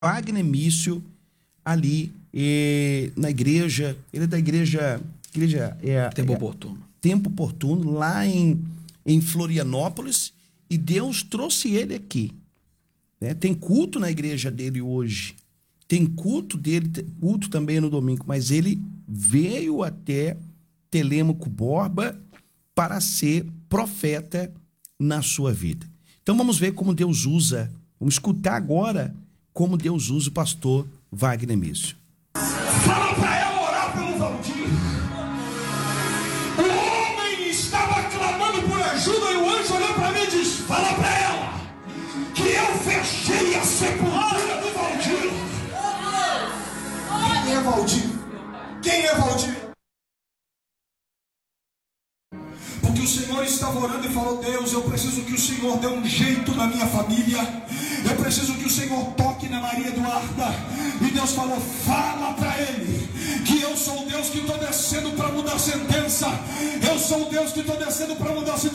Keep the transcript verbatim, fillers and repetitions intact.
Wagner Mício, ali e, na igreja, ele é da igreja, igreja é, Tempo é, Oportuno. Tempo Oportuno, lá em, em Florianópolis, e Deus trouxe ele aqui. Né? Tem culto na igreja dele hoje, tem culto dele, tem culto também no domingo, mas ele veio até Telêmaco Borba para ser profeta na sua vida. Então vamos ver como Deus usa, vamos escutar agora como Deus usa o pastor Wagner Mício. Fala para ela orar pelo Valdir. O homem estava clamando por ajuda e o anjo olhou para mim e disse: fala para ela que eu fechei a sepultura do Valdir. Quem é Valdir? Quem é Valdir? Porque o Senhor estava orando e falou: Deus, eu preciso que o Senhor dê um jeito na minha família. Eu preciso que o Senhor toque na Maria Eduarda. E Deus falou: fala para ele que eu sou o Deus que estou descendo para mudar a sentença. Eu sou o Deus que estou descendo para mudar a sentença.